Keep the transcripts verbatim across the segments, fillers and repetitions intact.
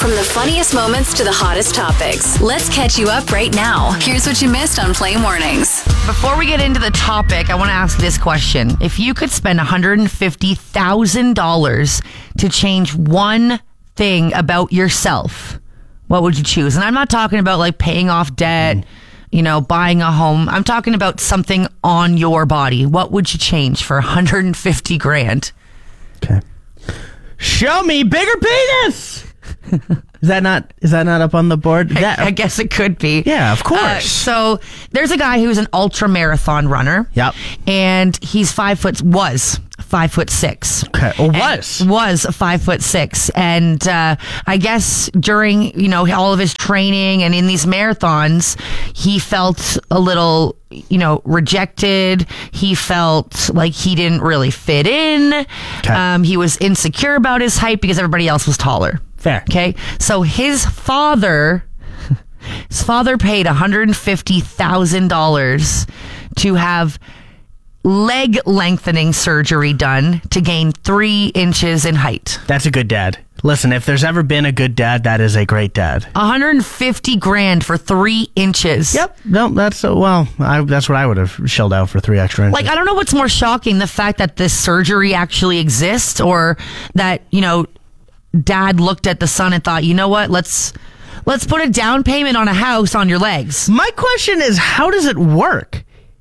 From the funniest moments to the hottest topics, let's catch you up right now. Here's what you missed on Play Mornings. Before we get into the topic, I want to ask this question. If you could spend one hundred fifty thousand dollars to change one thing about yourself, what would you choose? And I'm not talking about like paying off debt, you know, buying a home. I'm talking about something on your body. What would you change for one hundred fifty grand? Okay. Show me bigger penis. Is that not is that not up on the board? That, I, I guess it could be. Yeah, of course. Uh, so there's a guy who's an ultra marathon runner. Yep. And he's five foot was five foot six. Okay. Oh, was And was five foot six, and uh, I guess during you know all of his training and in these marathons, he felt a little you know rejected. He felt like he didn't really fit in. Okay. Um, he was insecure about his height because everybody else was taller. Fair. Okay, so his father, his father paid one hundred fifty thousand dollars to have leg lengthening surgery done to gain three inches in height. That's a good dad. Listen, if there's ever been a good dad, that is a great dad. one hundred fifty grand for three inches. Yep. No, that's uh, well, I, that's what I would have shelled out for three extra inches. Like, I don't know what's more shocking, the fact that this surgery actually exists, or that, you know, dad looked at the son and thought, you know what, let's let's put a down payment on a house on your legs. My question is, how does it work?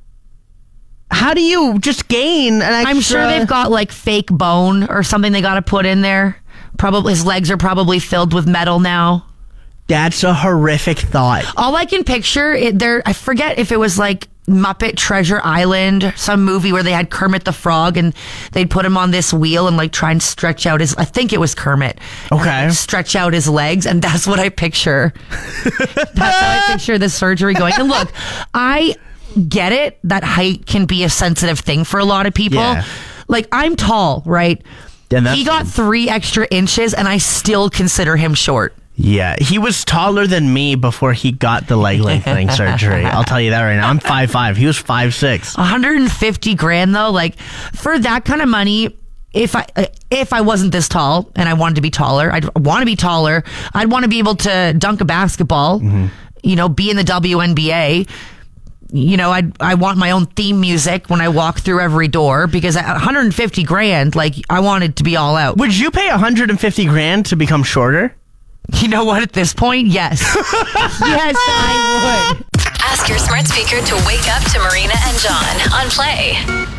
How do you just gain an extra... I'm sure they've got like fake bone or something they got to put in there. Probably his legs are probably filled with metal now. That's a horrific thought. All I can picture, it, there, I forget if it was like Muppet Treasure Island, some movie where they had Kermit the Frog and they'd put him on this wheel and like try and stretch out his, I think it was Kermit. Okay. And, like, stretch out his legs, and that's what I picture. That's how I picture this surgery going. And look, I get it that height can be a sensitive thing for a lot of people. Yeah. Like, I'm tall, right? Yeah, that's he got fine. three extra inches and I still consider him short. Yeah, he was taller than me before he got the leg lengthening surgery. I'll tell you that right now. I'm five five. He was five six. one hundred fifty grand though, like for that kind of money, if I uh, if I wasn't this tall and I wanted to be taller, I'd want to be taller. I'd want to be able to dunk a basketball, mm-hmm. you know, be in the W N B A. You know, I I want my own theme music when I walk through every door, because at one hundred fifty grand, like, I wanted to be all out. Would you pay one hundred fifty grand to become shorter? You know what? At this point, yes. Yes, I would. Ask your smart speaker to wake up to Marina and John on Play.